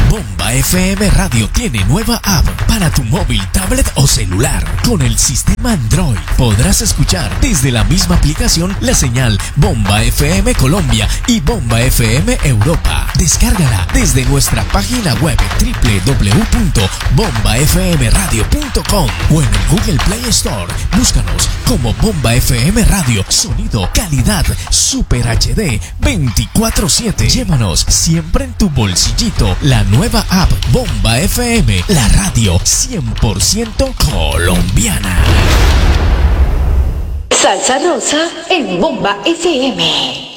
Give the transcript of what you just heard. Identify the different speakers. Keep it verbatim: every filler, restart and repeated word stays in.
Speaker 1: Bomba F M Radio tiene nueva app para tu móvil, tablet o celular. Con el sistema Android podrás escuchar desde la misma aplicación la señal Bomba F M Colombia y Bomba F M Europa. Descárgala desde nuestra página web doble u doble u doble u punto bomba f m radio punto com o en el Google Play Store. Búscanos como Bomba F M Radio. Sonido, calidad, Super H D veinticuatro siete. Llévanos siempre en tu bolsillito la nueva app Bomba F M, la radio cien por ciento colombiana.
Speaker 2: Salsa Rosa en Bomba F M.